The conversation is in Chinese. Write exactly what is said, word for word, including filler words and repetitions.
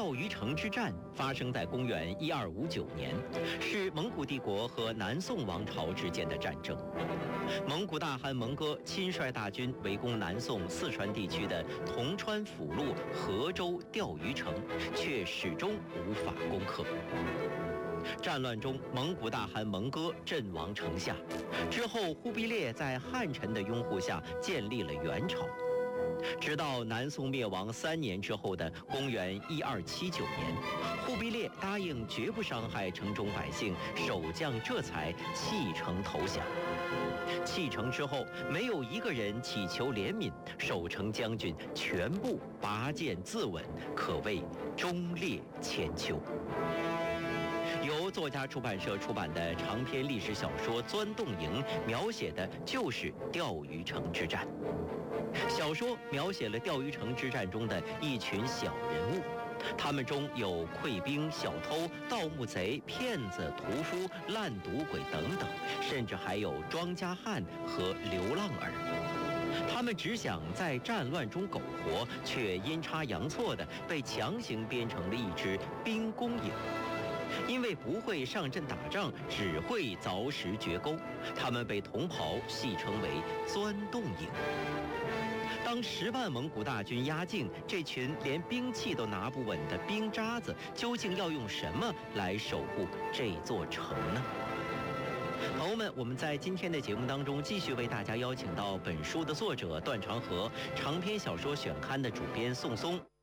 钓鱼城之战发生在公元一二五九年，是蒙古帝国和南宋王朝之间的战争。蒙古大汗蒙哥亲率大军围攻南宋四川地区的铜川府路河州钓鱼城，却始终无法攻克。战乱中，蒙古大汗蒙哥阵亡城下。之后，忽必烈在汉臣的拥护下建立了元朝。直到南宋灭亡三年之后的公元一二七九年，忽必烈答应绝不伤害城中百姓，守将这才弃城投降。弃城之后，没有一个人祈求怜悯，守城将军全部拔剑自刎，可谓忠烈千秋。由作家出版社出版的长篇历史小说《钻洞营》，描写的就是钓鱼城之战。小说描写了钓鱼城之战中的一群小人物，他们中有溃兵、小偷、盗墓贼、骗子、屠夫、烂赌鬼等等，甚至还有庄稼汉和流浪儿。他们只想在战乱中苟活，却阴差阳错地被强行编成了一支兵工营。因为不会上阵打仗，只会凿石掘沟，他们被同袍戏称为钻洞营。当十万蒙古大军压境，这群连兵器都拿不稳的兵渣子，究竟要用什么来守护这座城呢？朋友们，我们在今天的节目当中继续为大家邀请到本书的作者段长河、长篇小说选刊的主编宋松。